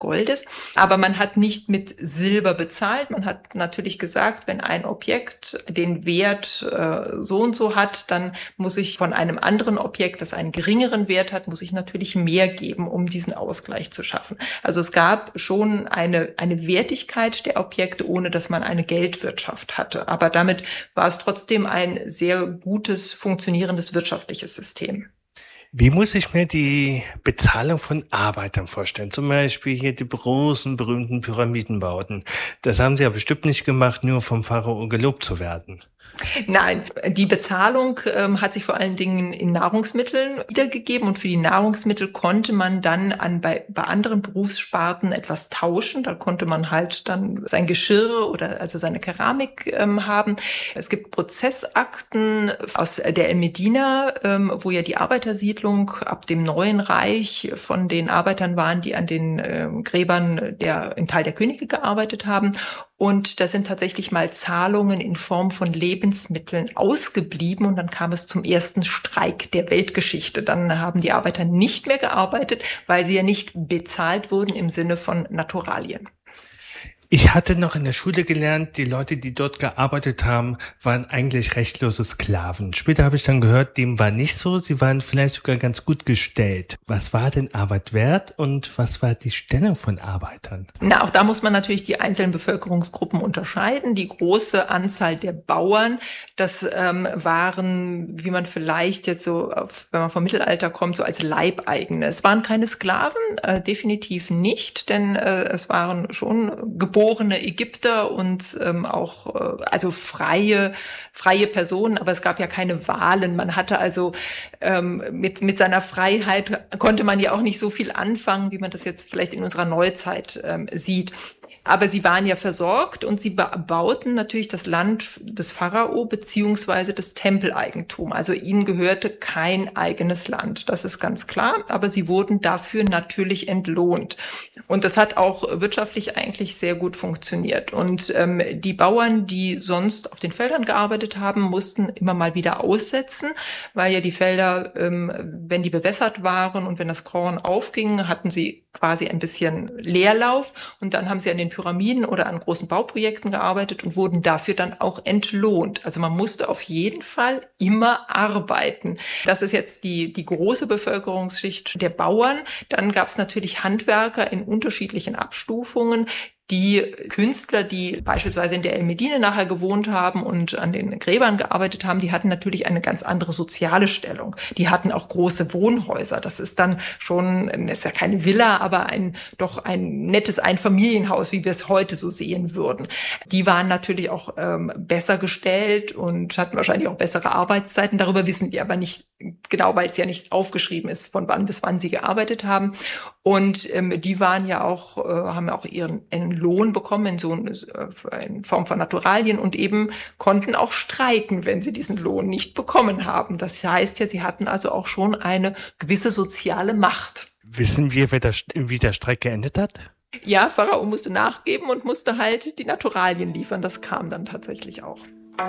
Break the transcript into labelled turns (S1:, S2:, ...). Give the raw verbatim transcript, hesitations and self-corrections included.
S1: Goldes. Aber man hat nicht mit Silber bezahlt. Man hat natürlich gesagt, wenn ein Objekt den Wert äh, so und so hat, dann muss ich von einem anderen Objekt, das einen geringeren Wert hat, muss ich natürlich mehr geben, um diesen Ausgleich zu schaffen. Also es gab schon eine, eine Wertigkeit der Objekte, ohne dass man eine Geldwirtschaft hatte. Aber damit war es trotzdem ein sehr gutes, funktionierendes wirtschaftliches System.
S2: Wie muss ich mir die Bezahlung von Arbeitern vorstellen? Zum Beispiel hier die großen, berühmten Pyramidenbauten. Das haben sie ja bestimmt nicht gemacht, nur vom Pharao gelobt zu werden.
S1: Nein, die Bezahlung ähm, hat sich vor allen Dingen in Nahrungsmitteln wiedergegeben und für die Nahrungsmittel konnte man dann an bei, bei anderen Berufssparten etwas tauschen. Da konnte man halt dann sein Geschirr oder also seine Keramik ähm, haben. Es gibt Prozessakten aus der El Medina, ähm, wo ja die Arbeitersiedlung ab dem Neuen Reich von den Arbeitern waren, die an den ähm, Gräbern der im Tal der Könige gearbeitet haben. Und da sind tatsächlich mal Zahlungen in Form von Lebensmitteln ausgeblieben und dann kam es zum ersten Streik der Weltgeschichte. Dann haben die Arbeiter nicht mehr gearbeitet, weil sie ja nicht bezahlt wurden im Sinne von Naturalien.
S2: Ich hatte noch in der Schule gelernt, die Leute, die dort gearbeitet haben, waren eigentlich rechtlose Sklaven. Später habe ich dann gehört, dem war nicht so. Sie waren vielleicht sogar ganz gut gestellt. Was war denn Arbeit wert und was war die Stellung von Arbeitern?
S1: Na, auch da muss man natürlich die einzelnen Bevölkerungsgruppen unterscheiden. Die große Anzahl der Bauern, das ähm, waren, wie man vielleicht jetzt so, auf, wenn man vom Mittelalter kommt, so als Leibeigene. Es waren keine Sklaven, äh, definitiv nicht, denn äh, es waren schon geborene Ägypter und ähm, auch äh, also freie freie Personen, aber es gab ja keine Wahlen. Man hatte also ähm, mit mit seiner Freiheit konnte man ja auch nicht so viel anfangen, wie man das jetzt vielleicht in unserer Neuzeit ähm, sieht. Aber sie waren ja versorgt und sie bauten natürlich das Land des Pharao beziehungsweise das Tempeleigentum. Also ihnen gehörte kein eigenes Land, das ist ganz klar. Aber sie wurden dafür natürlich entlohnt. Und das hat auch wirtschaftlich eigentlich sehr gut funktioniert. Und ähm, die Bauern, die sonst auf den Feldern gearbeitet haben, mussten immer mal wieder aussetzen, weil ja die Felder, ähm, wenn die bewässert waren und wenn das Korn aufging, hatten sie quasi ein bisschen Leerlauf. Und dann haben sie an den Pyramiden oder an großen Bauprojekten gearbeitet und wurden dafür dann auch entlohnt. Also man musste auf jeden Fall immer arbeiten. Das ist jetzt die, die große Bevölkerungsschicht der Bauern. Dann gab es natürlich Handwerker in unterschiedlichen Abstufungen. Die Künstler, die beispielsweise in der El Medina nachher gewohnt haben und an den Gräbern gearbeitet haben, die hatten natürlich eine ganz andere soziale Stellung. Die hatten auch große Wohnhäuser. Das ist dann schon, das ist ja keine Villa, aber ein doch ein nettes Einfamilienhaus, wie wir es heute so sehen würden. Die waren natürlich auch ähm, besser gestellt und hatten wahrscheinlich auch bessere Arbeitszeiten. Darüber wissen wir aber nicht genau, weil es ja nicht aufgeschrieben ist, von wann bis wann sie gearbeitet haben. Und ähm, die waren ja auch, äh, haben ja auch ihren Lohn bekommen in so äh, in Form von Naturalien und eben konnten auch streiken, wenn sie diesen Lohn nicht bekommen haben. Das heißt ja, sie hatten also auch schon eine gewisse soziale Macht.
S2: Wissen wir, wer das, wie der Streik geendet hat?
S1: Ja, Pharao musste nachgeben und musste halt die Naturalien liefern. Das kam dann tatsächlich auch.